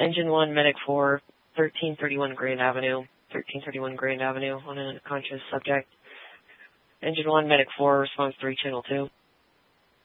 Engine 1, Medic 4, 1331 Grand Avenue on an unconscious subject. Engine 1, Medic 4, response 3, Channel 2.